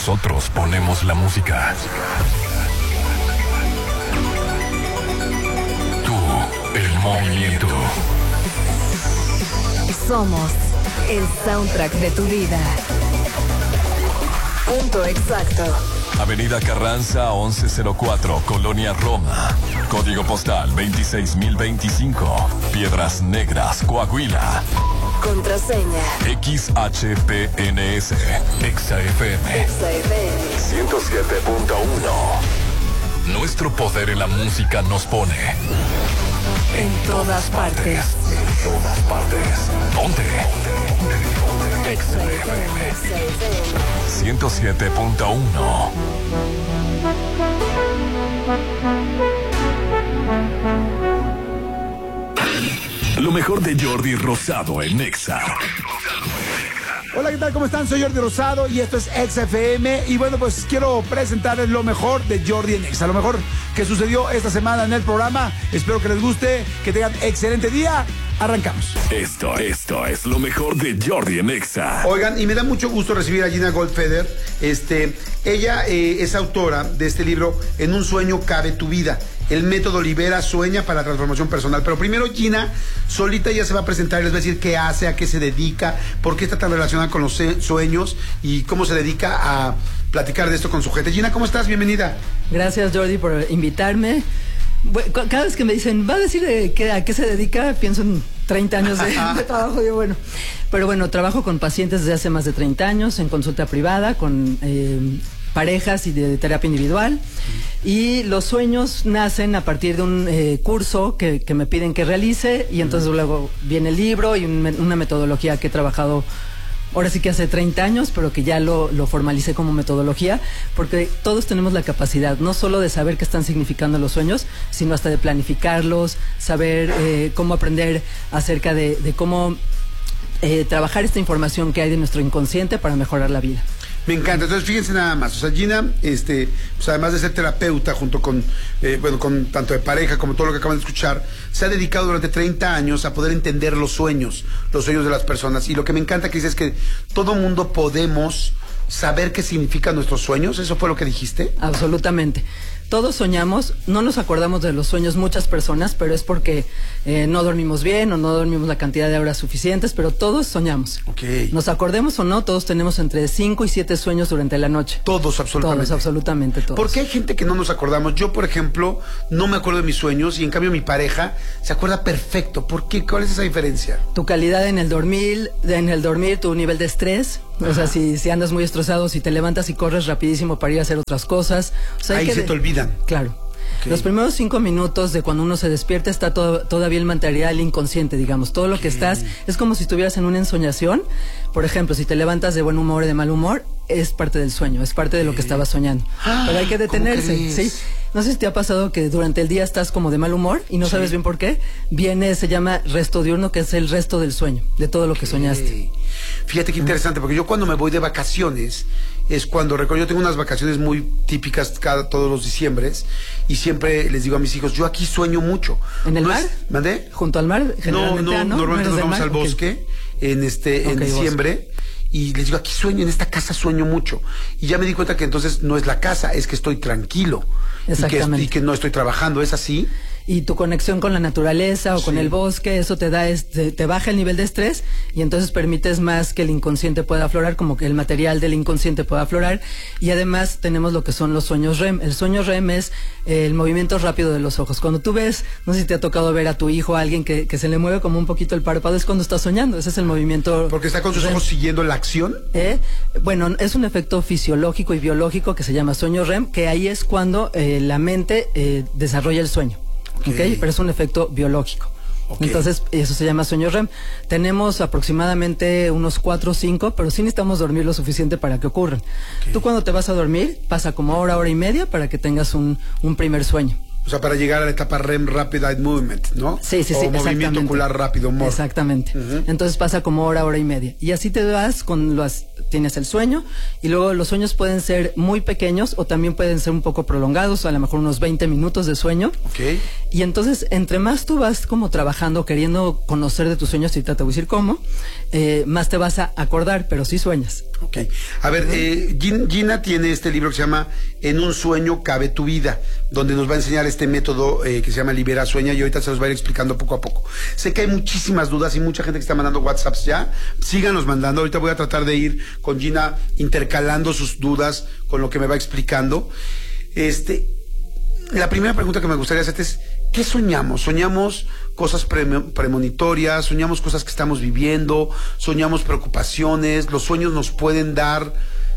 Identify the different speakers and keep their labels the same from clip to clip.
Speaker 1: Nosotros ponemos la música. Tú, el movimiento.
Speaker 2: Somos el soundtrack de tu vida. Punto exacto.
Speaker 1: Avenida Carranza 1104, Colonia Roma. Código postal 26025. Piedras Negras, Coahuila.
Speaker 2: Contraseña
Speaker 1: XHPNS. XFM 107.1. Nuestro poder en la música nos pone
Speaker 2: en todas partes.
Speaker 1: En todas partes. Ponte. XFM 107.1. Lo mejor de Jordi Rosado en Nexa.
Speaker 3: Hola, ¿qué tal? ¿Cómo están? Soy Jordi Rosado y esto es XFM. Y bueno, pues quiero presentarles lo mejor de Jordi en Nexa. Lo mejor que sucedió esta semana en el programa. Espero que les guste, que tengan excelente día. Arrancamos.
Speaker 1: Esto es lo mejor de Jordi en Nexa.
Speaker 3: Oigan, y me da mucho gusto recibir a Gina Goldfeder. Ella es autora de este libro, En un sueño cabe tu vida. El método Libera, sueña para la transformación personal. Pero primero Gina, solita ya se va a presentar y les va a decir qué hace, a qué se dedica, por qué está tan relacionada con los sueños y cómo se dedica a platicar de esto con su gente. Gina, ¿cómo estás? Bienvenida.
Speaker 4: Gracias, Jordi, por invitarme. Cada vez que me dicen, ¿va a decir a qué se dedica? Pienso en 30 años de trabajo. Digo, bueno. Pero bueno, trabajo con pacientes desde hace más de 30 años, en consulta privada, con parejas y de terapia individual. Y los sueños nacen a partir de un curso que me piden que realice, y entonces luego viene el libro y una metodología que he trabajado ahora sí que hace 30 años, pero que ya lo formalicé como metodología, porque todos tenemos la capacidad, no solo de saber qué están significando los sueños, sino hasta de planificarlos, saber cómo aprender acerca de cómo trabajar esta información que hay de nuestro inconsciente para mejorar la vida.
Speaker 3: Me encanta. Entonces, fíjense nada más. O sea, Gina, pues además de ser terapeuta, junto con, con tanto de pareja como todo lo que acaban de escuchar, se ha dedicado durante 30 años a poder entender los sueños de las personas. Y lo que me encanta que dices es que todo mundo podemos saber qué significan nuestros sueños. ¿Eso fue lo que dijiste?
Speaker 4: Absolutamente. Todos soñamos, no nos acordamos de los sueños muchas personas, pero es porque no dormimos bien o no dormimos la cantidad de horas suficientes, pero todos soñamos.
Speaker 3: Okay.
Speaker 4: Nos acordemos o no, todos tenemos entre 5 y 7 sueños durante la noche.
Speaker 3: Todos, absolutamente.
Speaker 4: Todos, absolutamente todos.
Speaker 3: ¿Por qué hay gente que no nos acordamos? Yo, por ejemplo, no me acuerdo de mis sueños y en cambio mi pareja se acuerda perfecto. ¿Por qué? ¿Cuál es esa diferencia?
Speaker 4: Tu calidad en el dormir, tu nivel de estrés. Ajá. O sea, si andas muy estresado, si te levantas y corres rapidísimo para ir a hacer otras cosas. O sea,
Speaker 3: ahí se te olvidan.
Speaker 4: Claro. Okay. Los primeros 5 minutos de cuando uno se despierta está todavía el material inconsciente, digamos. Todo lo que estás, es como si estuvieras en una ensoñación. Por ejemplo, si te levantas de buen humor o de mal humor, es parte del sueño, es parte de lo que estabas soñando. Pero hay que detenerse, ¿sí? No sé si te ha pasado que durante el día estás como de mal humor y no sabes bien por qué. Se llama resto diurno, que es el resto del sueño, de todo lo que soñaste.
Speaker 3: Fíjate qué interesante, porque yo cuando me voy de vacaciones, es cuando recuerdo, yo tengo unas vacaciones muy típicas todos los diciembres, y siempre les digo a mis hijos, yo aquí sueño mucho.
Speaker 4: ¿En el mar?
Speaker 3: ¿Mandé?
Speaker 4: ¿Junto al mar?
Speaker 3: No, normalmente nos vamos al bosque en diciembre. Bosque. Y les digo, aquí sueño, en esta casa sueño mucho. Y ya me di cuenta que entonces no es la casa, es que estoy tranquilo.
Speaker 4: Exactamente.
Speaker 3: Y que no estoy trabajando, ¿es así?
Speaker 4: Y tu conexión con la naturaleza o con el bosque, eso te da, te baja el nivel de estrés y entonces permites más que el inconsciente pueda aflorar, como que el material del inconsciente pueda aflorar. Y además tenemos lo que son los sueños REM. El sueño REM es el movimiento rápido de los ojos. Cuando tú ves, no sé si te ha tocado ver a tu hijo, a alguien que se le mueve como un poquito el párpado, es cuando está soñando. Ese es el movimiento.
Speaker 3: ¿Porque está con sus ojos siguiendo la acción?
Speaker 4: Bueno, es un efecto fisiológico y biológico que se llama sueño REM, que ahí es cuando la mente desarrolla el sueño. Okay. Pero es un efecto biológico. Okay. Entonces, eso se llama sueño REM. Tenemos aproximadamente unos 4 o 5, pero sí necesitamos dormir lo suficiente para que ocurran. Okay. Tú cuando te vas a dormir, pasa como hora y media para que tengas un primer sueño.
Speaker 3: O sea, para llegar a la etapa REM, Rapid Eye Movement, ¿no?
Speaker 4: Sí,
Speaker 3: o movimiento ocular rápido, MOR.
Speaker 4: Exactamente. Entonces pasa como hora y media. Y así te vas tienes el sueño, y luego los sueños pueden ser muy pequeños o también pueden ser un poco prolongados, a lo mejor unos 20 minutos de sueño.
Speaker 3: Ok.
Speaker 4: Y entonces, entre más tú vas como trabajando, queriendo conocer de tus sueños, y te voy a decir cómo, más te vas a acordar, pero sí sueñas.
Speaker 3: Ok. A ver, Gina tiene este libro que se llama En un sueño cabe tu vida, donde nos va a enseñar este método que se llama Libera Sueña, y ahorita se los va a ir explicando poco a poco. Sé que hay muchísimas dudas y mucha gente que está mandando WhatsApps ya. Síganos mandando. Ahorita voy a tratar de ir con Gina intercalando sus dudas con lo que me va explicando. La primera pregunta que me gustaría hacerte es, ¿qué soñamos? ¿Soñamos cosas premonitorias? ¿Soñamos cosas que estamos viviendo? ¿Soñamos preocupaciones? ¿Los sueños nos pueden dar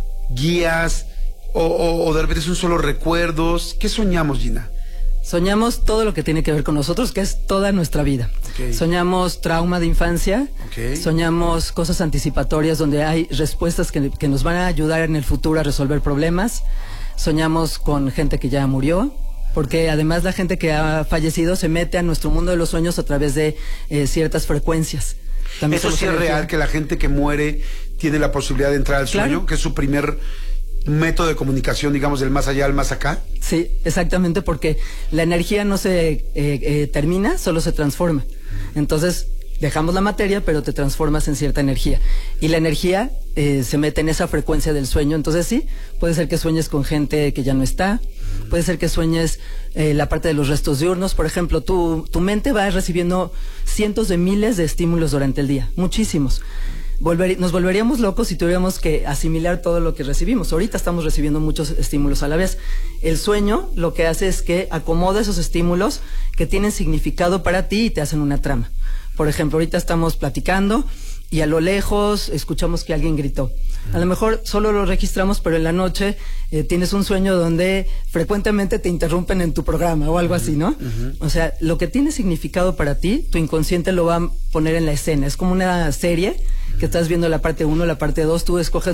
Speaker 3: guías? ¿O de repente son solo recuerdos? ¿Qué soñamos, Gina?
Speaker 4: Soñamos todo lo que tiene que ver con nosotros, que es toda nuestra vida. Okay. Soñamos trauma de infancia, soñamos cosas anticipatorias donde hay respuestas que nos van a ayudar en el futuro a resolver problemas. Soñamos con gente que ya murió, porque además la gente que ha fallecido se mete a nuestro mundo de los sueños a través de ciertas frecuencias. También
Speaker 3: ¿eso sí es real, que la gente que muere tiene la posibilidad de entrar al sueño, que es su primer método de comunicación, digamos, del más allá al más acá?
Speaker 4: Sí, exactamente, porque la energía no se termina, solo se transforma. Entonces, dejamos la materia, pero te transformas en cierta energía. Y la energía se mete en esa frecuencia del sueño. Entonces sí, puede ser que sueñes con gente que ya no está, puede ser que sueñes la parte de los restos diurnos. Por ejemplo, tu mente va recibiendo cientos de miles de estímulos durante el día, muchísimos. Nos volveríamos locos si tuviéramos que asimilar todo lo que recibimos. Ahorita estamos recibiendo muchos estímulos a la vez. El sueño lo que hace es que acomoda esos estímulos que tienen significado para ti y te hacen una trama. Por ejemplo, ahorita estamos platicando y a lo lejos escuchamos que alguien gritó. A lo mejor solo lo registramos, pero en la noche tienes un sueño donde frecuentemente te interrumpen en tu programa o algo así, ¿no? O sea, lo que tiene significado para ti, tu inconsciente lo va a poner en la escena. Es como una serie que estás viendo la parte 1, la parte 2, tú escoges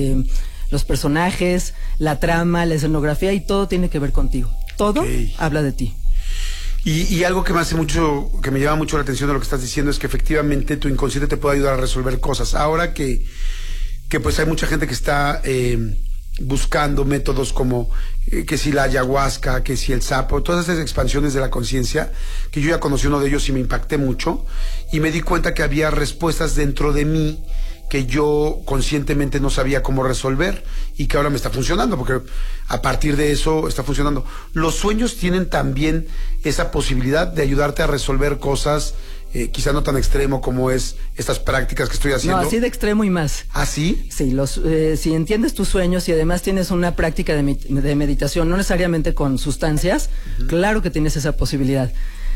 Speaker 4: los personajes, la trama, la escenografía, y todo tiene que ver contigo. Todo habla de ti.
Speaker 3: Y algo que me llama mucho la atención de lo que estás diciendo es que efectivamente tu inconsciente te puede ayudar a resolver cosas. Ahora que pues hay mucha gente que está buscando métodos como que si la ayahuasca, que si el sapo, todas esas expansiones de la conciencia, que yo ya conocí uno de ellos y me impacté mucho, y me di cuenta que había respuestas dentro de mí que yo conscientemente no sabía cómo resolver y que ahora me está funcionando, porque a partir de eso está funcionando. Los sueños tienen también esa posibilidad de ayudarte a resolver cosas, quizá no tan extremo como es estas prácticas que estoy haciendo.
Speaker 4: No, así de extremo y más.
Speaker 3: ¿Ah, sí?
Speaker 4: Sí, si entiendes tus sueños y además tienes una práctica de meditación, no necesariamente con sustancias, claro que tienes esa posibilidad.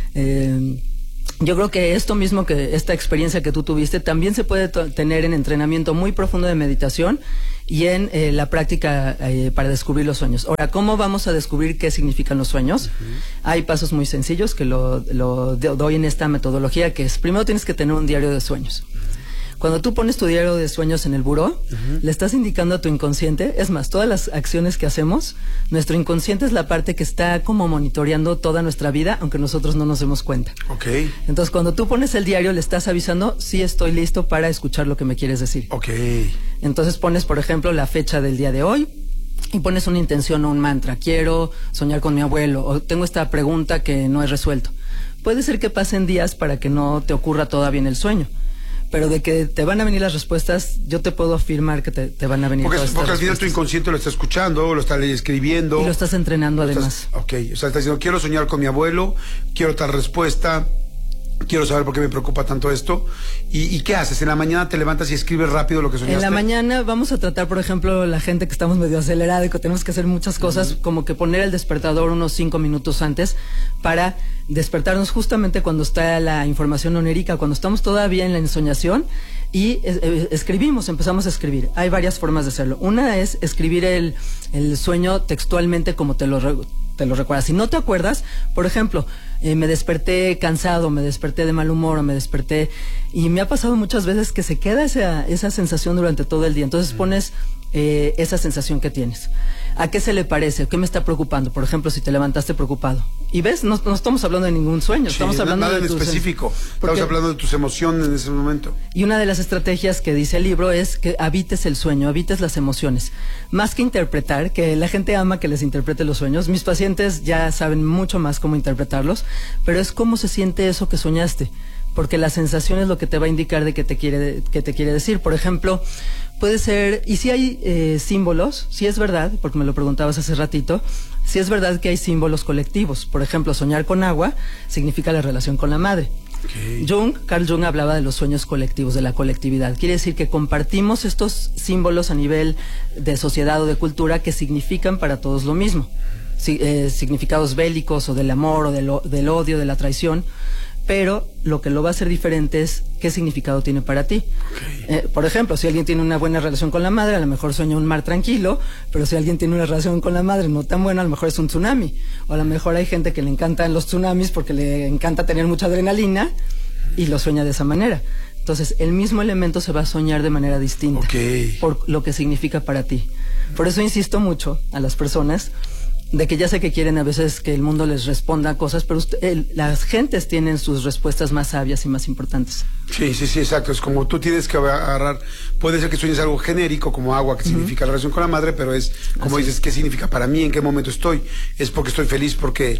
Speaker 4: Yo creo que esto mismo, que esta experiencia que tú tuviste, también se puede tener en entrenamiento muy profundo de meditación y en la práctica para descubrir los sueños. Ahora, ¿cómo vamos a descubrir qué significan los sueños? Hay pasos muy sencillos que lo doy en esta metodología, que es, primero tienes que tener un diario de sueños. Cuando tú pones tu diario de sueños en el buró, le estás indicando a tu inconsciente, es más, todas las acciones que hacemos, nuestro inconsciente es la parte que está como monitoreando toda nuestra vida, aunque nosotros no nos demos cuenta.
Speaker 3: Okay.
Speaker 4: Entonces, cuando tú pones el diario, le estás avisando, sí estoy listo para escuchar lo que me quieres decir.
Speaker 3: Okay.
Speaker 4: Entonces pones, por ejemplo, la fecha del día de hoy y pones una intención o un mantra. Quiero soñar con mi abuelo, o tengo esta pregunta que no he resuelto. Puede ser que pasen días para que no te ocurra todavía en el sueño, pero de que te van a venir las respuestas, yo te puedo afirmar que te van a venir todas estas
Speaker 3: porque al final
Speaker 4: respuestas.
Speaker 3: Tu inconsciente lo está escuchando, lo está escribiendo.
Speaker 4: Y lo estás entrenando además.
Speaker 3: Ok, o sea, estás diciendo, quiero soñar con mi abuelo, quiero tal respuesta, quiero saber por qué me preocupa tanto esto. ¿Y qué haces? En la mañana te levantas y escribes rápido lo que soñaste.
Speaker 4: En la mañana vamos a tratar, por ejemplo, la gente que estamos medio acelerada y que tenemos que hacer muchas cosas, como que poner el despertador unos 5 minutos antes para despertarnos justamente cuando está la información onérica, cuando estamos todavía en la ensoñación, y empezamos a escribir. Hay varias formas de hacerlo. Una es escribir el sueño textualmente como te lo recuerdas. Si no te acuerdas, por ejemplo, me desperté cansado, me desperté de mal humor, o me desperté, y me ha pasado muchas veces que se queda esa sensación durante todo el día. Entonces pones esa sensación que tienes. ¿A qué se le parece? ¿Qué me está preocupando? Por ejemplo, si te levantaste preocupado. Y ves, no estamos hablando de ningún sueño, estamos hablando
Speaker 3: nada
Speaker 4: de
Speaker 3: en específico. Estamos hablando de tus emociones en ese momento.
Speaker 4: Y una de las estrategias que dice el libro es que habites el sueño, habites las emociones. Más que interpretar, que la gente ama que les interprete los sueños, mis pacientes ya saben mucho más cómo interpretarlos, pero es cómo se siente eso que soñaste. Porque la sensación es lo que te va a indicar de qué te quiere decir. Por ejemplo, puede ser, y si hay símbolos, si es verdad, porque me lo preguntabas hace ratito, si es verdad que hay símbolos colectivos. Por ejemplo, soñar con agua significa la relación con la madre. Okay. Carl Jung hablaba de los sueños colectivos, de la colectividad. Quiere decir que compartimos estos símbolos a nivel de sociedad o de cultura que significan para todos lo mismo. Significados bélicos o del amor o del odio, de la traición. Pero lo que lo va a hacer diferente es qué significado tiene para ti. Okay. Por ejemplo, si alguien tiene una buena relación con la madre, a lo mejor sueña un mar tranquilo, pero si alguien tiene una relación con la madre no tan buena, a lo mejor es un tsunami. O a lo mejor hay gente que le encantan los tsunamis porque le encanta tener mucha adrenalina y lo sueña de esa manera. Entonces, el mismo elemento se va a soñar de manera distinta. Okay. Por lo que significa para ti. Por eso insisto mucho a las personas de que ya sé que quieren a veces que el mundo les responda cosas, pero las gentes tienen sus respuestas más sabias y más importantes.
Speaker 3: Sí, exacto. Es como tú tienes que agarrar, puede ser que sueñes algo genérico como agua, que significa la relación con la madre, pero es como dices, ¿qué significa para mí? ¿En qué momento estoy? ¿Es porque estoy feliz porque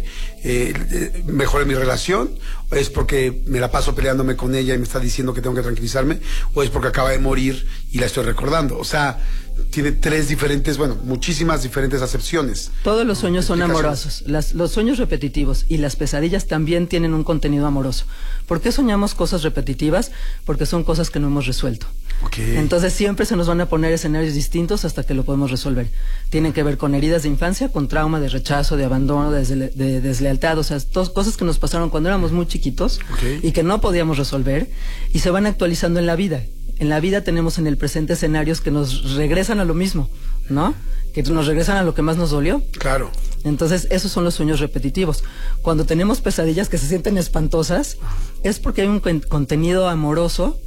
Speaker 3: mejoré mi relación? ¿O es porque me la paso peleándome con ella y me está diciendo que tengo que tranquilizarme? ¿O es porque acaba de morir y la estoy recordando? O sea, tiene muchísimas diferentes acepciones.
Speaker 4: Todos los sueños son amorosos. Los sueños repetitivos y las pesadillas también tienen un contenido amoroso. ¿Por qué soñamos cosas repetitivas? Porque son cosas que no hemos resuelto. Okay. Entonces siempre se nos van a poner escenarios distintos hasta que lo podemos resolver. Tienen que ver con heridas de infancia, con trauma, de rechazo, de abandono, de deslealtad, o sea, cosas que nos pasaron cuando éramos muy chiquitos y que no podíamos resolver y se van actualizando en la vida. En la vida tenemos en el presente escenarios que nos regresan a lo mismo, ¿no? Que nos regresan a lo que más nos dolió.
Speaker 3: Claro.
Speaker 4: Entonces, esos son los sueños repetitivos. Cuando tenemos pesadillas que se sienten espantosas, es porque hay un contenido amoroso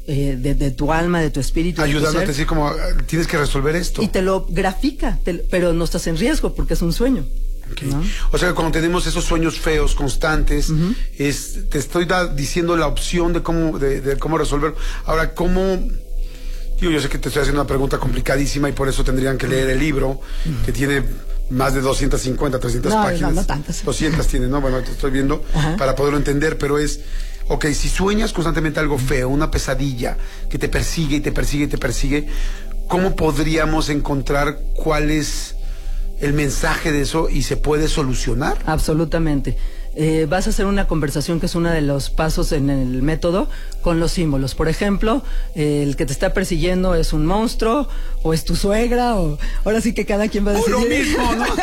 Speaker 4: de tu alma, de tu espíritu.
Speaker 3: Ayudándote a decir como, tienes que resolver esto.
Speaker 4: Y te lo grafica, pero no estás en riesgo porque es un sueño.
Speaker 3: Okay. ¿No? O sea, que cuando tenemos esos sueños feos, constantes, te estoy diciendo la opción de cómo resolver. Ahora, yo sé que te estoy haciendo una pregunta complicadísima y por eso tendrían que leer el libro, que tiene más de 250, 300 páginas.
Speaker 4: No tantas.
Speaker 3: 200 tiene, ¿no? Bueno, te estoy viendo para poderlo entender, pero es... Ok, si sueñas constantemente algo feo, una pesadilla que te persigue y te persigue y te persigue, ¿cómo podríamos encontrar cuál es el mensaje de eso y se puede solucionar?
Speaker 4: Absolutamente. Vas a hacer una conversación que es uno de los pasos en el método con los símbolos. Por ejemplo, el que te está persiguiendo es un monstruo o es tu suegra o ahora sí que cada quien va a decidir.
Speaker 3: O lo mismo, ¿no?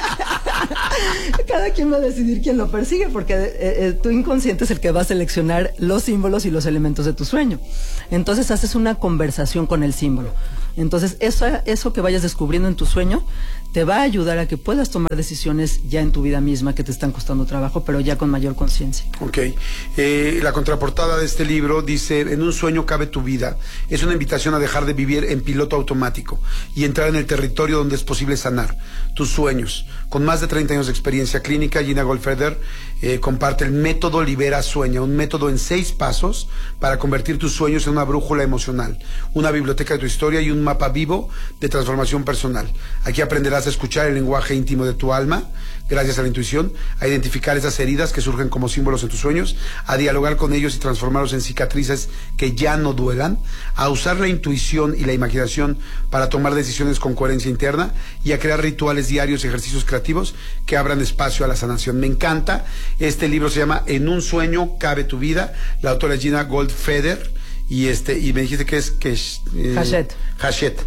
Speaker 4: Cada quien va a decidir quién lo persigue porque tu inconsciente es el que va a seleccionar los símbolos y los elementos de tu sueño. Entonces haces una conversación con el símbolo. Entonces eso que vayas descubriendo en tu sueño te va a ayudar a que puedas tomar decisiones ya en tu vida misma que te están costando trabajo, pero ya con mayor conciencia.
Speaker 3: Ok. La contraportada de este libro dice, en un sueño cabe tu vida. Es una invitación a dejar de vivir en piloto automático y entrar en el territorio donde es posible sanar tus sueños. Con más de 30 años de experiencia clínica, Gina Goldfeder comparte el método Libera Sueña, un método en 6 pasos para convertir tus sueños en una brújula emocional, una biblioteca de tu historia y un mapa vivo de transformación personal. Aquí aprenderás a escuchar el lenguaje íntimo de tu alma, gracias a la intuición, a identificar esas heridas que surgen como símbolos en tus sueños, a dialogar con ellos y transformarlos en cicatrices que ya no duelan, a usar la intuición y la imaginación para tomar decisiones con coherencia interna y a crear rituales diarios y ejercicios creativos que abran espacio a la sanación. Me encanta. Este libro se llama En un sueño cabe tu vida. La autora es Gina Goldfeder. Y me dijiste que es
Speaker 4: Hachette.
Speaker 3: Hachette.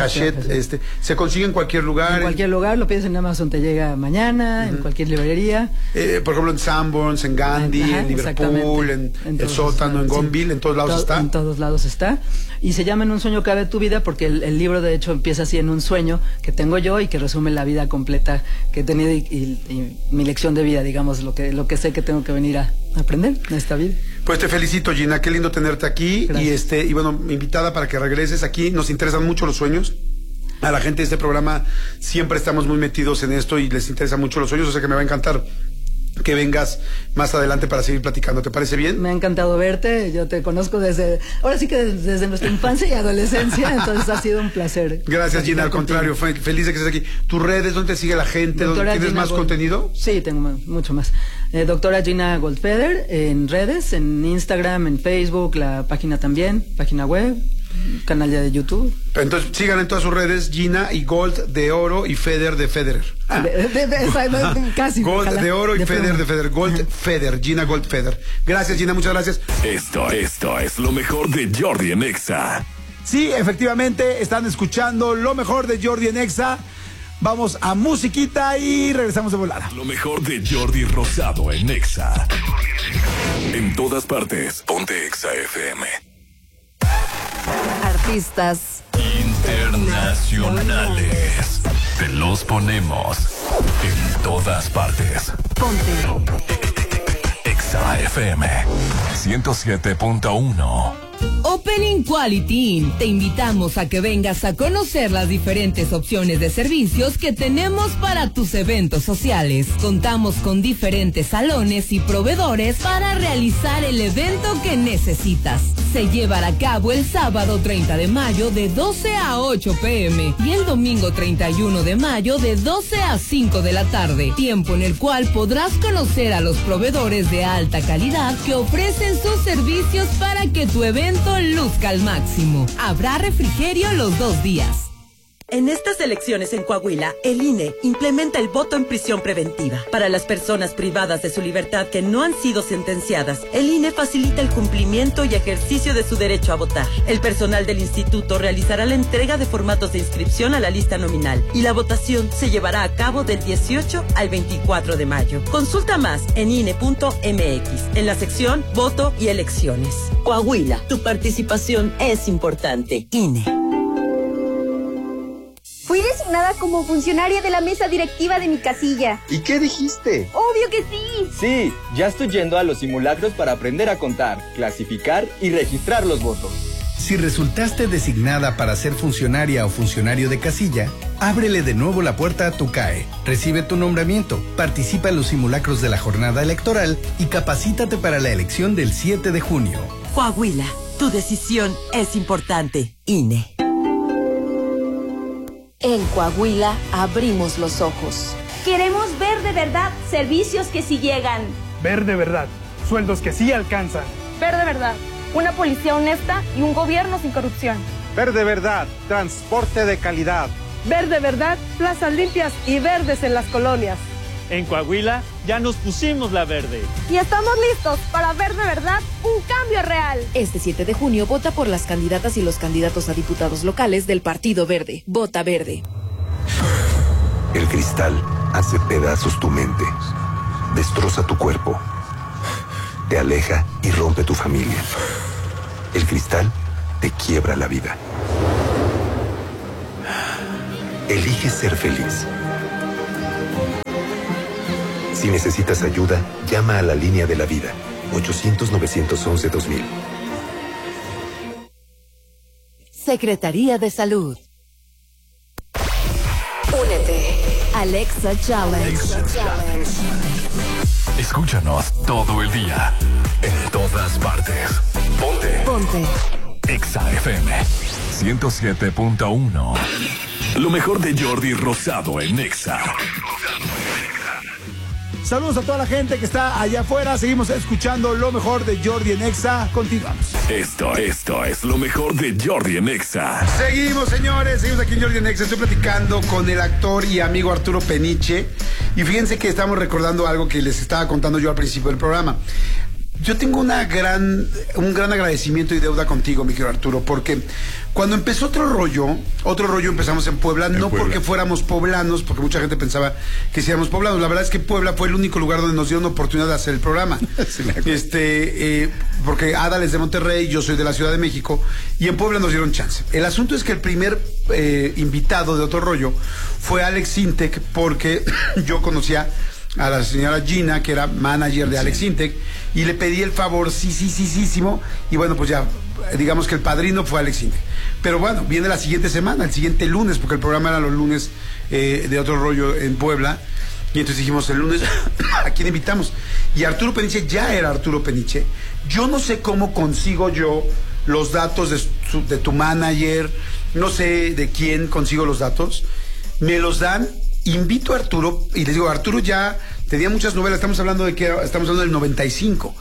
Speaker 3: Se consigue en cualquier lugar.
Speaker 4: En cualquier lugar, lo pides en Amazon, te llega mañana, en cualquier librería.
Speaker 3: Por ejemplo, en Sanborns, en Gandhi, en Liverpool, en El Sótano, en Gonville, en todos lados está.
Speaker 4: En todos lados está. Y se llama En un sueño cabe tu vida porque el libro de hecho empieza así, en un sueño que tengo yo y que resume la vida completa que he tenido y mi lección de vida, digamos, lo que sé que tengo que venir a aprender en esta vida.
Speaker 3: Pues te felicito, Gina, qué lindo tenerte aquí. Gracias. Y bueno, invitada para que regreses aquí. Nos interesan mucho los sueños. a la gente de este programa siempre estamos muy metidos en esto y les interesa mucho los sueños, o sea que me va a encantar que vengas más adelante para seguir platicando. ¿Te parece bien?
Speaker 4: Me ha encantado verte, yo te conozco ahora sí que desde nuestra infancia y adolescencia, entonces ha sido un placer.
Speaker 3: Gracias, Gina, al contrario, feliz de que estés aquí. ¿Tus redes, dónde te sigue la gente? ¿Dónde tienes más contenido?
Speaker 4: Sí, tengo mucho más. Doctora Gina Goldfeder en redes, en Instagram, en Facebook, la página también, página web, canal ya de YouTube.
Speaker 3: Entonces sigan en todas sus redes Gina y Gold de oro y Feder de Federer.
Speaker 4: Casi.
Speaker 3: Gold
Speaker 4: ojalá,
Speaker 3: de oro y Feder de Federer. Gold Feder, Gina Gold Feder. Gracias, Gina, muchas gracias.
Speaker 1: Esto es lo mejor de Jordi en Exa.
Speaker 3: Sí, efectivamente, están escuchando lo mejor de Jordi en Exa. Vamos a musiquita y regresamos de volada.
Speaker 1: Lo mejor de Jordi Rosado en Exa. En todas partes, ponte Exa FM.
Speaker 2: Artistas
Speaker 1: Internacionales. Te los ponemos en todas partes.
Speaker 2: Ponte
Speaker 1: Exa FM 107.1.
Speaker 5: Opening Quality. Te invitamos a que vengas a conocer las diferentes opciones de servicios que tenemos para tus eventos sociales. Contamos con diferentes salones y proveedores para realizar el evento que necesitas. Se llevará a cabo el sábado 30 de mayo de 12 a 8 p.m. y el domingo 31 de mayo de 12 a 5 de la tarde. Tiempo en el cual podrás conocer a los proveedores de alta calidad que ofrecen sus servicios para que tu evento luzca al máximo. Habrá refrigerio los 2 días.
Speaker 6: En estas elecciones en Coahuila, el INE implementa el voto en prisión preventiva. Para las personas privadas de su libertad que no han sido sentenciadas, el INE facilita el cumplimiento y ejercicio de su derecho a votar. El personal del instituto realizará la entrega de formatos de inscripción a la lista nominal y la votación se llevará a cabo del 18 al 24 de mayo. Consulta más en INE.mx, en la sección Voto y Elecciones. Coahuila, tu participación es importante. INE.
Speaker 7: Fui designada como funcionaria de la mesa directiva de mi casilla.
Speaker 8: ¿Y qué dijiste?
Speaker 7: ¡Obvio que sí!
Speaker 8: Sí, ya estoy yendo a los simulacros para aprender a contar, clasificar y registrar los votos.
Speaker 9: Si resultaste designada para ser funcionaria o funcionario de casilla, ábrele de nuevo la puerta a tu CAE, recibe tu nombramiento, participa en los simulacros de la jornada electoral y capacítate para la elección del 7 de junio.
Speaker 6: Coahuila, tu decisión es importante. INE.
Speaker 2: En Coahuila abrimos los ojos.
Speaker 7: Queremos ver de verdad servicios que sí llegan.
Speaker 10: Ver de verdad, sueldos que sí alcanzan.
Speaker 7: Ver de verdad, una policía honesta y un gobierno sin corrupción.
Speaker 10: Ver de verdad, transporte de calidad.
Speaker 11: Ver de verdad, plazas limpias y verdes en las colonias.
Speaker 12: En Coahuila ya nos pusimos la verde.
Speaker 7: Y estamos listos para ver de verdad un cambio real.
Speaker 2: Este 7 de junio vota por las candidatas y los candidatos a diputados locales del Partido Verde. Vota verde.
Speaker 13: El cristal hace pedazos tu mente, destroza tu cuerpo, te aleja y rompe tu familia. El cristal te quiebra la vida. Elige ser feliz. Si necesitas ayuda, llama a la línea de la vida, 800-911-2000.
Speaker 2: Secretaría de Salud. Únete. Alexa Challenge.
Speaker 1: Escúchanos todo el día, en todas partes. Ponte Exa FM 107.1. Lo mejor de Jordi Rosado en Exa.
Speaker 3: Saludos a toda la gente que está allá afuera. Seguimos escuchando lo mejor de Jordi en Exa. Continuamos.
Speaker 1: Esto es lo mejor de Jordi en Exa.
Speaker 3: Seguimos, señores. Seguimos aquí en Jordi en Exa. Estoy platicando con el actor y amigo Arturo Peniche. Y fíjense que estamos recordando algo que les estaba contando yo al principio del programa. Yo tengo un gran agradecimiento y deuda contigo, mi querido Arturo, porque cuando empezó otro rollo empezamos en Puebla, no porque fuéramos poblanos, porque mucha gente pensaba que si éramos poblanos. La verdad es que Puebla fue el único lugar donde nos dieron oportunidad de hacer el programa. Sí, porque Adal es de Monterrey, yo soy de la Ciudad de México, y en Puebla nos dieron chance. El asunto es que el primer invitado de otro rollo fue Alex Sintek, porque yo conocía a la señora Gina, que era manager de Alex Intec, y le pedí el favor, sí, y bueno, pues ya, digamos que el padrino fue Alex Intec. Pero bueno, viene la siguiente semana, el siguiente lunes, porque el programa era los lunes de Otro Rollo en Puebla, y entonces dijimos, el lunes, ¿a quién invitamos? Y Arturo Peniche ya era Arturo Peniche. Yo no sé cómo consigo yo los datos de tu manager, no sé de quién consigo los datos, me los dan, invito a Arturo, y les digo, Arturo ya tenía muchas novelas, estamos hablando del 95,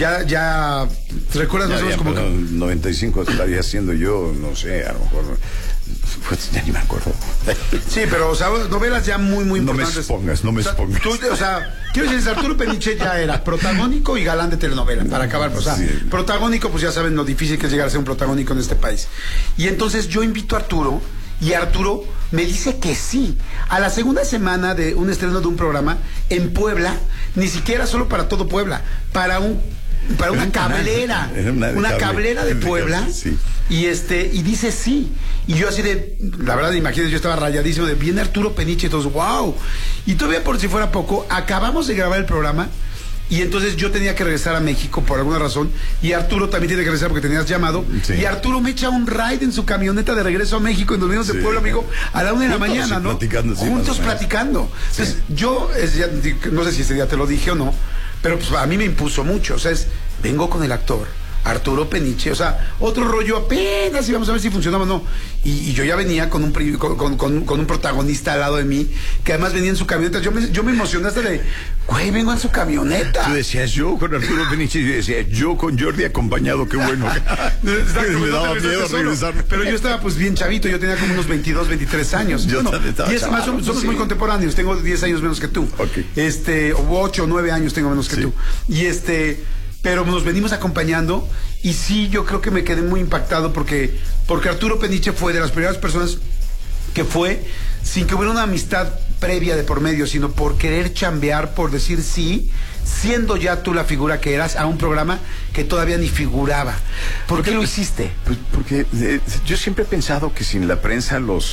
Speaker 3: ya, ¿te recuerdas más o menos como que...
Speaker 14: 95 estaría haciendo yo, no sé, a lo mejor... Pues ya ni me acuerdo.
Speaker 3: Sí, pero, o sea, novelas ya muy importantes.
Speaker 14: No me expongas.
Speaker 3: O sea, quiero decir, Arturo Peniche ya era protagónico y galán de telenovela, para acabar. O sea, protagónico, pues ya saben lo difícil que es llegar a ser un protagónico en este país. Y entonces yo invito a Arturo, y Arturo me dice que sí. A la segunda semana de un estreno de un programa en Puebla, ni siquiera solo para todo Puebla, para una cablera, una cablera de Puebla, sí. Y dice sí, y yo así de, la verdad, imagínense, yo estaba rayadísimo de, viene Arturo Peniche, y todos, wow, y todavía por si fuera poco, acabamos de grabar el programa, y entonces yo tenía que regresar a México por alguna razón, y Arturo también tiene que regresar porque tenías llamado, sí. Y Arturo me echa un ride en su camioneta de regreso a México, en Domingos de Puebla, amigo, a la 1 de la mañana, ¿no? Juntos platicando. Entonces, yo, no sé si ese día te lo dije o no, pero pues a mí me impuso mucho, o sea, vengo con el actor Arturo Peniche, o sea, otro rollo apenas íbamos a ver si funcionaba o no. Y yo ya venía con un protagonista al lado de mí, que además venía en su camioneta. Yo me emocioné hasta de, güey, vengo en su camioneta.
Speaker 14: Tú decías, yo con Arturo Peniche, y yo decía, yo con Jordi acompañado, qué bueno.
Speaker 3: Me daba miedo regresar. Pero yo estaba pues bien chavito, yo tenía como unos 22, 23 años.
Speaker 14: Yo también estaba chavito.
Speaker 3: Somos muy contemporáneos, tengo 10 años menos que tú.
Speaker 14: Okay.
Speaker 3: O 8 o 9 años tengo menos que tú. Y pero nos venimos acompañando, y sí, yo creo que me quedé muy impactado porque Arturo Peniche fue de las primeras personas que fue sin que hubiera una amistad previa de por medio, sino por querer chambear, por decir sí, siendo ya tú la figura que eras, a un programa que todavía ni figuraba. ¿Por qué lo hiciste?
Speaker 14: Pues porque yo siempre he pensado que sin la prensa los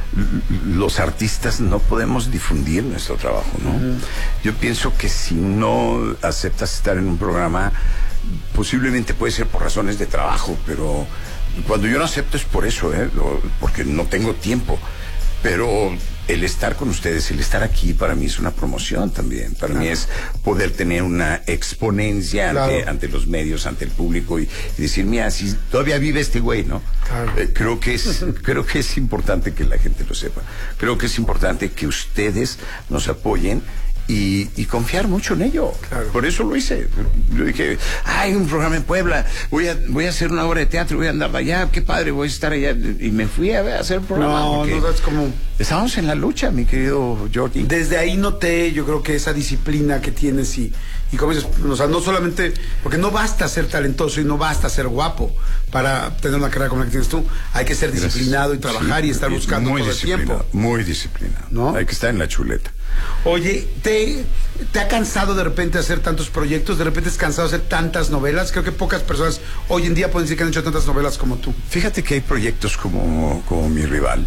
Speaker 14: artistas no podemos difundir nuestro trabajo, ¿no? Yo pienso que si no aceptas estar en un programa, posiblemente puede ser por razones de trabajo, pero cuando yo no acepto es por eso, porque no tengo tiempo. Pero el estar con ustedes, el estar aquí, para mí es una promoción también. Para mí es poder tener una exponencia ante los medios, ante el público, y decir, mira, si todavía vive este güey, ¿no? Claro. Creo que es importante que la gente lo sepa. Creo que es importante que ustedes nos apoyen y confiar mucho en ello. Claro. Por eso lo hice. Yo dije, hay un programa en Puebla, voy a hacer una obra de teatro, voy a andar allá, qué padre, voy a estar allá. Y me fui a hacer el programa.
Speaker 3: No, es como...
Speaker 14: Estábamos en la lucha, mi querido Jordi.
Speaker 3: Desde ahí noté, yo creo que esa disciplina que tienes y como dices, o sea, no solamente, porque no basta ser talentoso y no basta ser guapo para tener una carrera como la que tienes tú. Hay que ser disciplinado y trabajar y estar buscando todo el tiempo.
Speaker 14: Muy disciplinado, ¿no? Hay que estar en la chuleta.
Speaker 3: Oye, ¿te ha cansado de repente hacer tantos proyectos? ¿De repente has cansado de hacer tantas novelas? Creo que pocas personas hoy en día pueden decir que han hecho tantas novelas como tú.
Speaker 14: Fíjate que hay proyectos como Mi Rival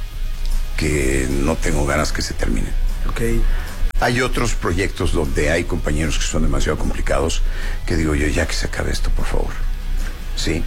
Speaker 14: que no tengo ganas que se terminen.
Speaker 3: Okay.
Speaker 14: Hay otros proyectos donde hay compañeros que son demasiado complicados, que digo yo, ya que se acabe esto, por favor. Sí.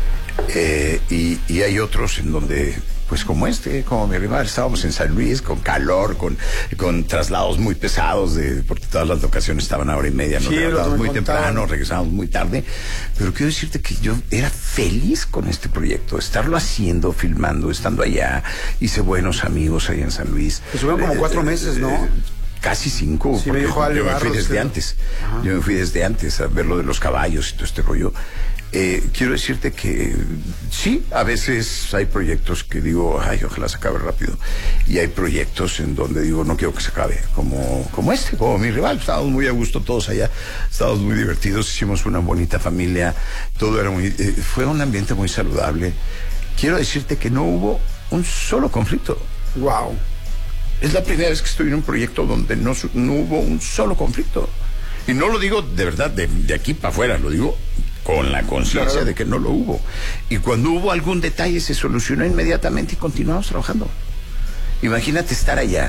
Speaker 14: Y hay otros en donde, pues como Mi Rival, estábamos en San Luis con calor, con traslados muy pesados, porque todas las locaciones estaban a hora y media, nos levantábamos muy temprano, regresábamos muy tarde. Pero quiero decirte que yo era feliz con este proyecto, estarlo haciendo, filmando, estando allá. Hice buenos amigos allá en San Luis.
Speaker 3: Estuvieron como 4 meses, ¿no?
Speaker 14: Casi 5,
Speaker 3: sí, porque
Speaker 14: yo me fui desde antes. Ajá. Yo me fui desde antes a ver lo de los caballos y todo este rollo. Quiero decirte que sí, a veces hay proyectos que digo, ay, ojalá se acabe rápido. Y hay proyectos en donde digo, no quiero que se acabe, como Mi Rival. Estábamos muy a gusto todos allá, estábamos muy divertidos, hicimos una bonita familia, todo era fue un ambiente muy saludable. Quiero decirte que no hubo un solo conflicto.
Speaker 3: Wow.
Speaker 14: Es la primera vez que estoy en un proyecto donde no hubo un solo conflicto. Y no lo digo de verdad de aquí para afuera, lo digo con la conciencia de que no lo hubo. Y cuando hubo algún detalle se solucionó inmediatamente y continuamos trabajando. Imagínate estar allá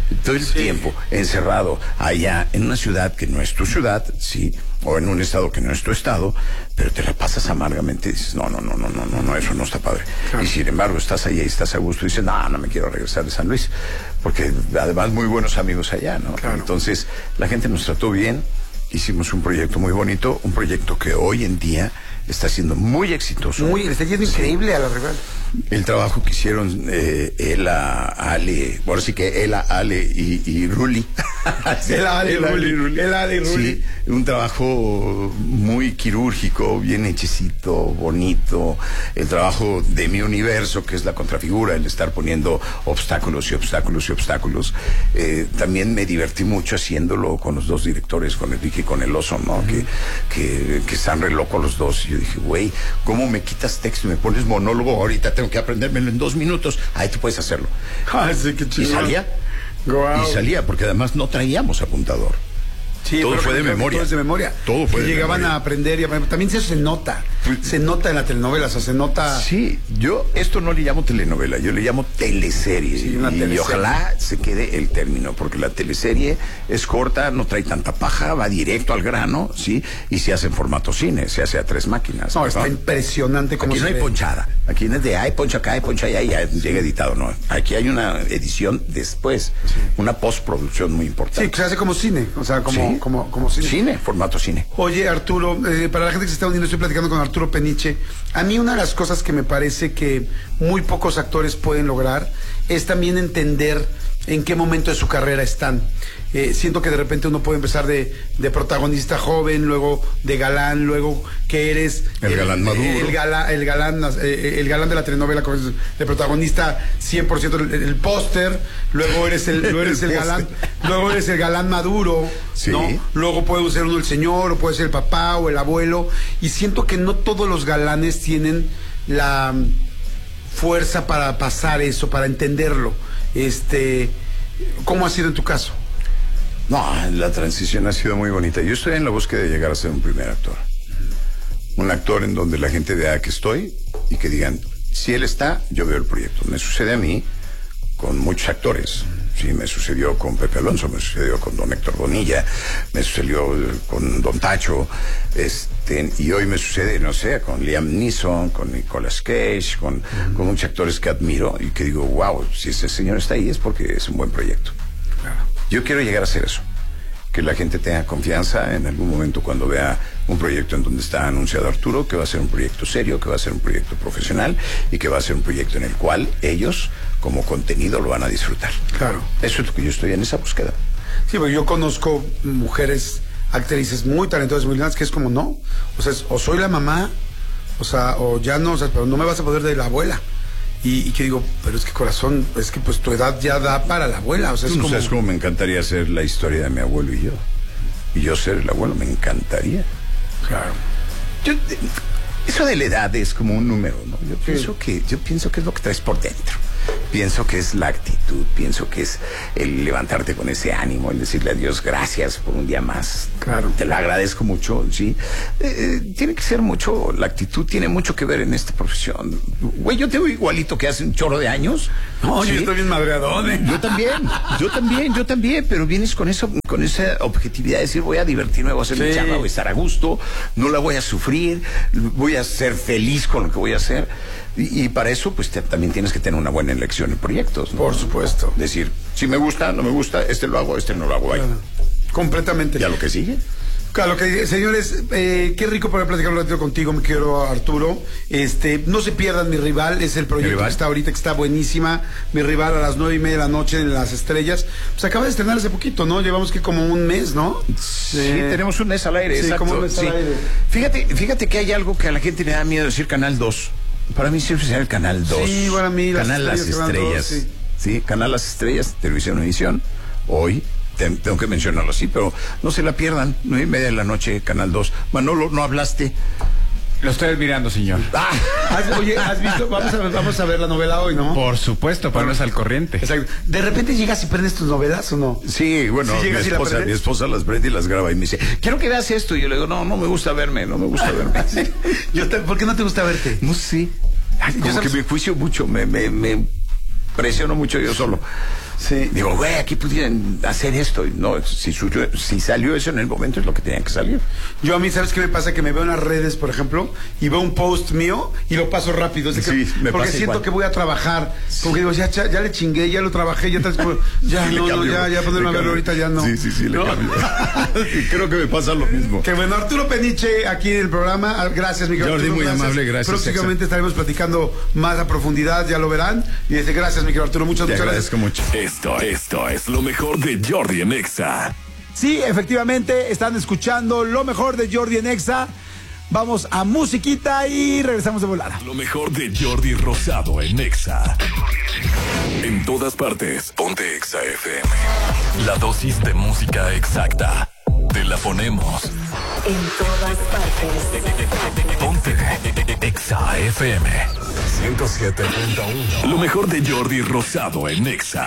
Speaker 14: Todo el tiempo encerrado allá en una ciudad que no es tu ciudad, sí, o en un estado que no es tu estado, pero te la pasas amargamente y dices, no, eso no está padre. Claro. Y sin embargo estás allá y estás a gusto y dices, no me quiero regresar de San Luis, porque además muy buenos amigos allá, ¿no? Claro. Entonces la gente nos trató bien, hicimos un proyecto muy bonito, un proyecto que hoy en día está siendo muy exitoso.
Speaker 3: Le está yendo increíble a la Rival.
Speaker 14: El trabajo que hicieron Ela, Ale, ahora sí que Ela, Ale y Ruli.
Speaker 3: Ela, Ale y Ruli.
Speaker 14: Sí, un trabajo muy quirúrgico, bien hechecito, bonito. El trabajo de mi universo, que es la contrafigura, el estar poniendo obstáculos y obstáculos y obstáculos. También me divertí mucho haciéndolo con los dos directores, con Enrique y con el Oso, ¿no? Que están re locos los dos. Y yo dije, güey, ¿cómo me quitas texto y me pones monólogo? Ahorita tengo que aprendérmelo en 2 minutos. Ahí tú puedes hacerlo.
Speaker 3: Sí, qué chido.
Speaker 14: Y salía. Wow. Y salía, porque además no traíamos apuntador.
Speaker 3: Sí,
Speaker 14: todo fue de memoria.
Speaker 3: Todo es de memoria.
Speaker 14: Todo fue de
Speaker 3: llegaban
Speaker 14: memoria.
Speaker 3: a aprender y también eso se nota. Se nota en la telenovela, o sea, se nota.
Speaker 14: Sí, yo esto no le llamo telenovela, yo le llamo teleserie. Sí, y ojalá se quede el término, porque la teleserie es corta, no trae tanta paja, va directo al grano, sí, y se hace en formato cine, se hace a 3 máquinas.
Speaker 3: No, está impresionante como
Speaker 14: aquí no hay ponchada. Aquí no es de poncha acá, poncha allá y ya llega editado, no. Aquí hay una edición después, una postproducción muy importante.
Speaker 3: Sí, que se hace como cine, o sea, como cine.
Speaker 14: Cine, formato cine.
Speaker 3: Oye, Arturo, para la gente que se está uniendo, estoy platicando con Arturo Peniche. A mí una de las cosas que me parece que muy pocos actores pueden lograr es también entender en qué momento de su carrera están. Siento que de repente uno puede empezar de protagonista joven, luego de galán, luego que eres
Speaker 14: el galán maduro,
Speaker 3: el galán de la telenovela, de protagonista 100%, el póster, luego eres el galán, luego eres el galán maduro,
Speaker 14: sí.
Speaker 3: ¿no? Luego puede ser uno el señor, o puede ser el papá o el abuelo, y siento que no todos los galanes tienen la fuerza para pasar eso, para entenderlo. ¿Cómo ha sido en tu caso?
Speaker 14: No, la transición ha sido muy bonita. Yo estoy en la búsqueda de llegar a ser un primer actor. Un actor en donde la gente vea que estoy y que digan, si él está, yo veo el proyecto. Me sucede a mí con muchos actores. Sí, me sucedió con Pepe Alonso, me sucedió con don Héctor Bonilla, me sucedió con don Tacho, y hoy me sucede, no sé, con Liam Neeson, con Nicolas Cage, con muchos actores que admiro y que digo, wow, si ese señor está ahí es porque es un buen proyecto. Claro. Yo quiero llegar a hacer eso, que la gente tenga confianza en algún momento cuando vea un proyecto en donde está anunciado Arturo, que va a ser un proyecto serio, que va a ser un proyecto profesional y que va a ser un proyecto en el cual ellos, como contenido, lo van a disfrutar.
Speaker 3: Claro.
Speaker 14: Eso es lo que yo estoy en esa búsqueda.
Speaker 3: Sí, porque yo conozco mujeres, actrices muy talentosas, muy lindas, que es como no. O sea, o soy la mamá, o ya no, pero no me vas a poder de la abuela. Y que digo, pero es que corazón, es que pues tu edad ya da para la abuela. O sea, es
Speaker 14: como...
Speaker 3: ¿Sabes
Speaker 14: cómo me encantaría hacer la historia de mi abuelo y yo? Y yo ser el abuelo, me encantaría.
Speaker 3: Claro.
Speaker 14: Eso de la edad es como un número, ¿no? Yo pienso que es lo que traes por dentro. Pienso que es la actitud, pienso que es el levantarte con ese ánimo, el decirle a Dios gracias por un día más.
Speaker 3: Claro.
Speaker 14: Te lo agradezco mucho, ¿sí? Tiene que ser mucho, la actitud tiene mucho que ver en esta profesión. Güey, yo tengo igualito que hace un chorro de años.
Speaker 3: No, ¿sí? Yo estoy bien madreadón, ¿eh?
Speaker 14: Yo también, pero vienes con esa objetividad de decir voy a divertirme, voy a hacer mi chamba, voy a estar a gusto, no la voy a sufrir, voy a ser feliz con lo que voy a hacer. Y para eso, pues también tienes que tener una buena elección en proyectos, ¿no?
Speaker 3: Por supuesto.
Speaker 14: Decir, si me gusta, no me gusta, lo hago, no lo hago.
Speaker 3: Completamente.
Speaker 14: ¿Y a lo que sigue?
Speaker 3: Claro, señores, qué rico poder platicar un ratito contigo, mi querido Arturo. No se pierdan Mi Rival, es el proyecto que está ahorita, que está buenísima. Mi Rival a las 9:30 de la noche en Las Estrellas. Pues acaba de estrenar hace poquito, ¿no? Llevamos que como un mes, ¿no?
Speaker 14: Sí, tenemos un mes al aire,
Speaker 3: sí,
Speaker 14: exacto.
Speaker 3: Como un mes al aire.
Speaker 14: Fíjate que hay algo que a la gente le da miedo decir Canal 2. Para mí siempre será el Canal 2.
Speaker 3: Sí, para mí
Speaker 14: Canal Las Estrellas. 2, sí, Canal Las Estrellas, Televisión Univisión. Hoy tengo que mencionarlo así, pero no se la pierdan. 9:30 de la noche, Canal 2. Manolo, no hablaste.
Speaker 15: Lo estoy admirando, señor.
Speaker 3: Oye, ¿has visto? Vamos a ver la novela hoy, ¿no?
Speaker 15: Por supuesto, ponernos al corriente.
Speaker 3: Exacto. ¿De repente llegas y prendes tus novelas o no?
Speaker 14: Sí, bueno,
Speaker 3: ¿Sí
Speaker 14: mi esposa las prende y las graba y me dice, quiero que veas esto. Y yo le digo, no me gusta verme.
Speaker 3: Sí. ¿Por qué no te gusta verte?
Speaker 14: No sé. Como que me juicio mucho, me presiono mucho yo solo.
Speaker 3: Sí.
Speaker 14: Digo, güey, aquí pudieran hacer esto. Y no, si salió eso en el momento es lo que tenía que salir.
Speaker 3: Yo a mí, ¿sabes qué me pasa? Que me veo en las redes, por ejemplo, y veo un post mío y lo paso rápido. Es de que,
Speaker 14: Sí, me
Speaker 3: porque
Speaker 14: pasa
Speaker 3: siento
Speaker 14: igual.
Speaker 3: que voy a trabajar. Como que digo, ya le chingué, ya lo trabajé, ya ya ponerme a verlo ahorita ya no.
Speaker 14: Sí, le
Speaker 3: ¿no?
Speaker 14: cambio. Creo que me pasa lo mismo.
Speaker 3: Que bueno, Arturo Peniche aquí en el programa. Gracias, mi querido
Speaker 14: Jordi,
Speaker 3: Arturo,
Speaker 14: muy amable, gracias.
Speaker 3: Próximamente estaremos platicando más a profundidad, ya lo verán. Y gracias, mi querido Arturo, muchas
Speaker 14: Te
Speaker 3: gracias.
Speaker 14: agradezco mucho.
Speaker 1: Esto es lo mejor de Jordi en Exa.
Speaker 16: Sí, efectivamente, están escuchando lo mejor de Jordi en Exa. Vamos a musiquita y regresamos de volada.
Speaker 1: Lo mejor de Jordi Rosado en Exa. En todas partes, ponte Exa FM. La dosis de música exacta. Te la ponemos.
Speaker 17: En todas partes.
Speaker 1: Ponte Exa FM 107.1. Lo mejor de Jordi Rosado en Exa.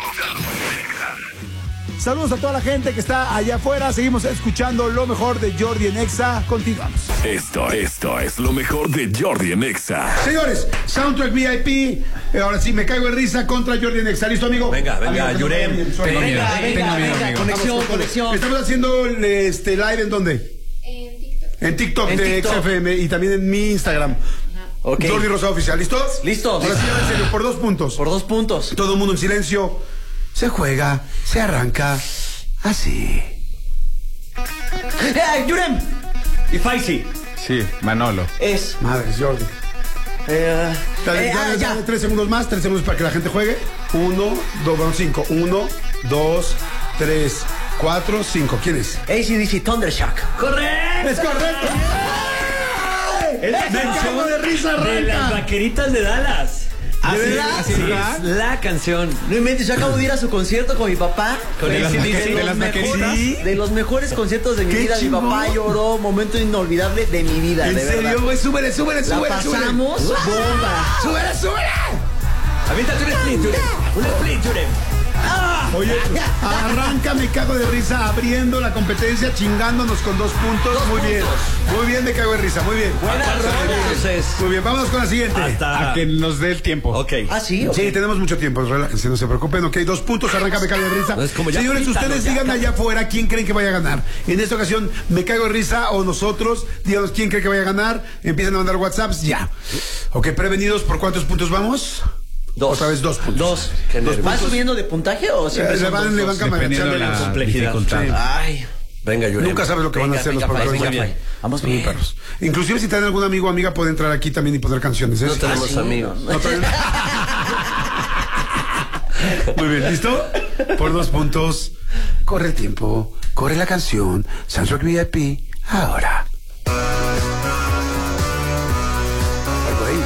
Speaker 16: Saludos a toda la gente que está allá afuera. Seguimos escuchando lo mejor de Jordi en Exa. Continuamos.
Speaker 1: Esto es lo mejor de Jordi en Exa.
Speaker 3: Señores, Soundtrack VIP. Ahora sí, me caigo en risa contra Jordi en Exa. ¿Listo, amigo?
Speaker 18: Venga,
Speaker 3: Amigo,
Speaker 18: Yurem.
Speaker 3: Venga.
Speaker 18: Conexión.
Speaker 3: Estamos haciendo live ¿en dónde? En TikTok de XFM y también en mi Instagram.
Speaker 18: Okay.
Speaker 3: Jordi Rosado Oficial. ¿Listos?
Speaker 18: Listos.
Speaker 3: Ahora sí, en serio, por 2 puntos.
Speaker 18: Por 2 puntos.
Speaker 3: Todo el mundo en silencio. Se juega, se arranca así.
Speaker 18: Yurem. Y Faisy.
Speaker 15: Sí, Manolo.
Speaker 18: Es.
Speaker 3: Madre, Jordi. Dale 3 segundos más, 3 segundos para que la gente juegue. 1, 2, 5. 1, 2, 3, 4, 5. ¿Quién es?
Speaker 18: AC/DC Thundershock. ¡Correcto!
Speaker 3: ¡Es correcto!
Speaker 18: Es la canción
Speaker 3: de risa
Speaker 18: de las vaqueritas de Dallas. La canción. No inventes, yo acabo de ir a su concierto con mi papá. De los mejores conciertos de mi vida. Mi papá lloró, momento inolvidable de mi vida.
Speaker 3: ¿En
Speaker 18: de
Speaker 3: serio,
Speaker 18: verdad.
Speaker 3: güey? Súbele.
Speaker 18: La pasamos bomba.
Speaker 3: Súbele.
Speaker 18: Aviéntate un split, Yurem. Un split, Yurem.
Speaker 3: Oye, arranca, me cago de risa abriendo la competencia, chingándonos con 2 puntos. Muy bien, me cago de risa, muy bien.
Speaker 18: Buena rola. Entonces.
Speaker 3: Muy bien, vámonos con la siguiente.
Speaker 15: A que nos dé el tiempo.
Speaker 18: Ok. Sí.
Speaker 3: Sí, tenemos mucho tiempo, relájense, no se preocupen. Ok, 2 puntos, arranca, me cago de risa.
Speaker 18: No, es como ya
Speaker 3: Señores,
Speaker 18: frita,
Speaker 3: ustedes
Speaker 18: ¿no?
Speaker 3: digan allá afuera quién creen que vaya a ganar. En esta ocasión, me cago de risa o nosotros, díganos quién cree que vaya a ganar. Empiezan a mandar WhatsApps, ya. Ok, prevenidos, ¿por cuántos puntos vamos?
Speaker 18: 2.
Speaker 3: Otra vez 2 puntos.
Speaker 18: 2. ¿Van subiendo de puntaje o siempre
Speaker 3: le van
Speaker 15: Dependiendo de la
Speaker 18: complejidad?
Speaker 15: dificultad.
Speaker 3: Sí.
Speaker 18: Ay. Venga, Yurem.
Speaker 3: Nunca sabes lo que van a hacer los programadores.
Speaker 18: Vamos bien.
Speaker 3: Perros. Inclusive si tienen algún amigo o amiga puede entrar aquí también y poner canciones.
Speaker 18: No tenemos amigos.
Speaker 3: No, muy bien, ¿listo? Por 2 puntos. Corre el tiempo, corre la canción. Soundtrack VIP, ahora. Algo ahí.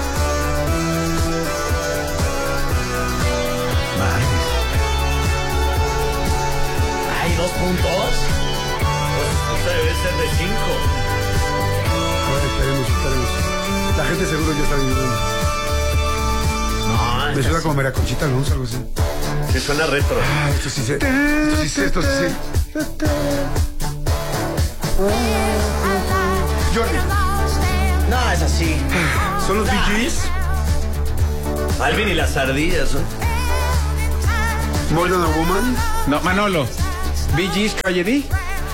Speaker 18: Ay, 2 puntos. Pues debe ser de 5.
Speaker 3: Esperemos. La gente seguro ya está viviendo.
Speaker 18: No,
Speaker 3: Me suena como Meraconchita Alonso, algo así.
Speaker 18: sí suena retro.
Speaker 3: Esto sí sé. Jordi.
Speaker 18: No, es así.
Speaker 3: ¿Son los Bee Gees?
Speaker 18: Alvin y las ardillas, ¿no?
Speaker 3: More Than a Woman.
Speaker 15: No, Manolo. Bee Gees Tragedy.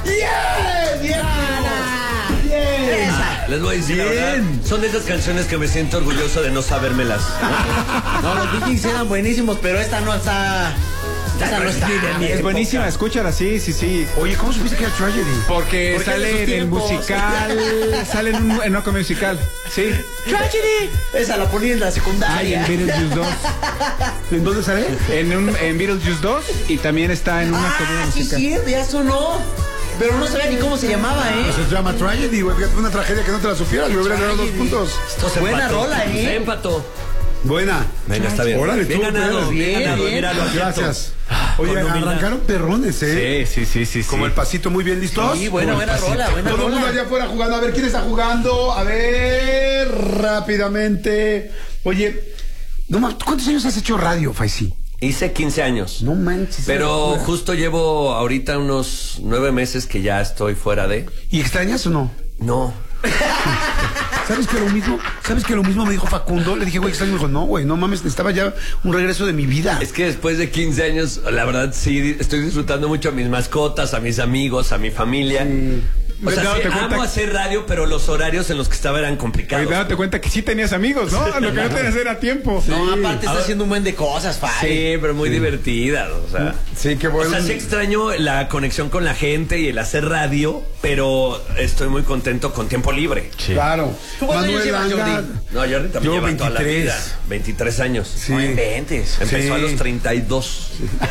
Speaker 18: Les voy a decir la verdad, son de esas canciones que me siento orgulloso de no sabérmelas. No, los Bee Gees eran buenísimos, pero esta no está. Esta no está.
Speaker 15: Es buenísima, escúchala, sí.
Speaker 3: Oye, ¿cómo supiste que era Tragedy?
Speaker 15: Porque sale en el
Speaker 18: tiempos.
Speaker 15: musical, sale en una comedia musical. Sí.
Speaker 18: ¡Tragedy! Esa la ponía en la
Speaker 15: Ay,
Speaker 18: secundaria.
Speaker 15: en Beetlejuice 2.
Speaker 3: ¿En dónde sale?
Speaker 15: En Beetlejuice 2 y también está en una comedia
Speaker 18: Sí,
Speaker 15: musical.
Speaker 18: cierto, ya sonó. Pero no sabía ni cómo se llamaba,
Speaker 3: Pues se llama Tragedy, güey. Fíjate, una tragedia que no te la supieras. Le hubieran dado 2 puntos.
Speaker 18: Buena rola,
Speaker 19: Se empató.
Speaker 3: Buena.
Speaker 18: Venga, está bien.
Speaker 3: Órale,
Speaker 19: Bien
Speaker 3: tú,
Speaker 19: ganado, bien ganado.
Speaker 18: bien.
Speaker 19: Mira, lo acepto.
Speaker 3: Gracias. Oye, arrancaron perrones, ¿eh?
Speaker 15: Sí.
Speaker 3: Como el pasito, muy bien, ¿listos?
Speaker 18: Sí, buena rola, buena
Speaker 3: Todo el mundo
Speaker 18: rola.
Speaker 3: allá afuera jugando. A ver, ¿quién está jugando? A ver, rápidamente. Oye, no, ¿cuántos años has hecho radio, Faisy?
Speaker 19: Hice 15 años.
Speaker 3: No manches.
Speaker 19: Pero justo llevo ahorita unos 9 meses que ya estoy fuera de.
Speaker 3: ¿Y extrañas o no?
Speaker 19: No.
Speaker 3: ¿Sabes que lo mismo me dijo Facundo? Le dije, güey, extraño. Me dijo, no, güey, no mames, necesitaba ya un regreso de mi vida.
Speaker 19: Es que después de 15 años, la verdad, sí, estoy disfrutando mucho a mis mascotas, a mis amigos, a mi familia. Sí. O sea, sí, amo hacer radio, pero los horarios en los que estaba eran complicados.
Speaker 15: Y dándote cuenta que sí tenías amigos, ¿no? Lo que no tenías era tiempo.
Speaker 18: Sí. No, aparte está haciendo un buen de cosas, Fari.
Speaker 19: Sí, pero muy divertidas, o sea.
Speaker 3: Sí, qué bueno.
Speaker 19: O sea, sí extraño la conexión con la gente y el hacer radio, pero estoy muy contento con tiempo libre.
Speaker 3: Sí. Claro.
Speaker 18: Manuel Anga.
Speaker 19: No, Jordi también lleva 23. Toda la vida. 23 años.
Speaker 18: Sí. No inventes.
Speaker 19: Empezó a los 32.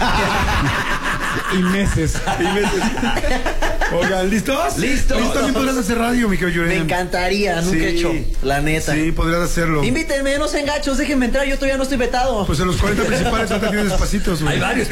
Speaker 15: Y meses.
Speaker 3: Oigan, ¿listos?
Speaker 18: Listo.
Speaker 3: Tú también podrás hacer radio, mi querido Jordi.
Speaker 18: Me encantaría, nunca he hecho, la neta.
Speaker 3: Sí, podrías hacerlo.
Speaker 18: Invítenme, no sean gachos, déjenme entrar, yo todavía no estoy vetado.
Speaker 3: Pues en los 40 principales ya te tienes espacitos, güey.
Speaker 19: Hay varios.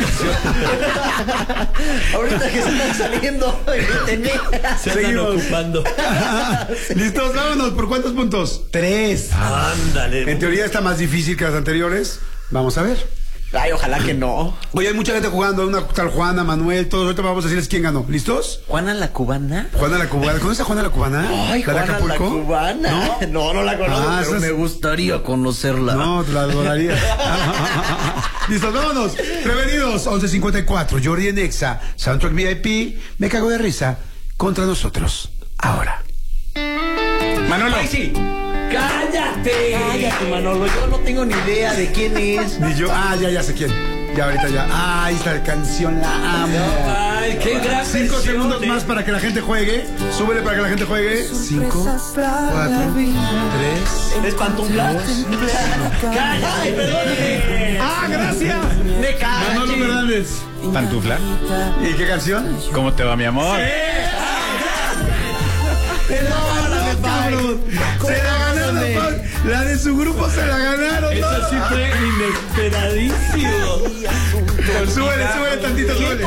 Speaker 18: Ahorita que se están saliendo, invítenme.
Speaker 19: Se están ocupando.
Speaker 3: ¿Listos? Vámonos. ¿Por cuántos puntos? 3.
Speaker 19: Ándale.
Speaker 3: En teoría está más difícil que las anteriores. Vamos a ver.
Speaker 18: Ay, ojalá que no.
Speaker 3: Oye, hay mucha gente jugando, una tal Juana, Manuel, todos. Ahorita vamos a decirles quién ganó. ¿Listos?
Speaker 18: ¿Juana la Cubana?
Speaker 3: Juana la Cubana. ¿Conoces a Juana la Cubana?
Speaker 18: Ay,
Speaker 3: ¿La de
Speaker 18: Juana
Speaker 3: Acapulco?
Speaker 18: la Cubana. No la conozco, pero me gustaría conocerla.
Speaker 3: No, te la adoraría. ¿Listos? Vámonos. Prevenidos. 11:54. Jordi en Exa. Soundtrack VIP. Me cago de risa. Contra nosotros. Ahora.
Speaker 15: Manolo.
Speaker 19: Ay, sí. ¡Cállate!
Speaker 18: Cállate, Manolo, yo no tengo ni idea de quién es.
Speaker 3: Ni yo. Ya sé quién. Ya ahorita ya. Ay, esta canción la amo.
Speaker 19: Ay, qué gran
Speaker 3: 5 segundos más para que la gente juegue. Súbele para que la gente juegue. 5, 4, 3.
Speaker 18: ¿Es Pantufla?
Speaker 19: ¡Cállate, perdóname!
Speaker 15: ¡Ah, gracias!
Speaker 18: Me cago.
Speaker 3: Manolo Fernández.
Speaker 15: ¿Pantufla?
Speaker 3: ¿Y qué canción?
Speaker 15: ¿Cómo te va, mi amor?
Speaker 3: Perdóname, cabrón. Se la ganaron. La de su grupo se la ganaron.
Speaker 19: Eso sí fue inesperadísimo.
Speaker 3: Súbele tantito, súbele.